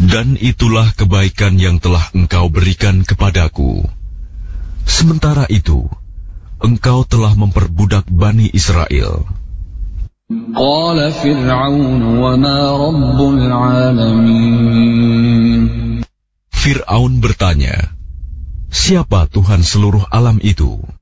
Dan itulah kebaikan yang telah engkau berikan kepadaku. Sementara itu, engkau telah memperbudak Bani Israel. Qala Fir'aun wa ma rabbul alamin. Fir'aun bertanya, siapa Tuhan seluruh alam itu?